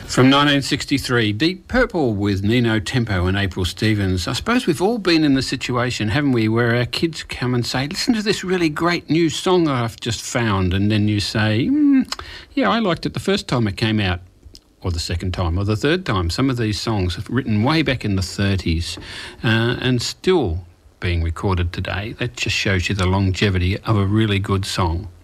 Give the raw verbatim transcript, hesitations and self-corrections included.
From nineteen sixty-three, Deep Purple with Nino Tempo and April Stevens. I suppose we've all been in the situation, haven't we, where our kids come and say, listen to this really great new song I've just found, and then you say, mm, yeah, I liked it the first time it came out, or the second time, or the third time. Some of these songs are written way back in the thirties uh, and still being recorded today. That just shows you the longevity of a really good song.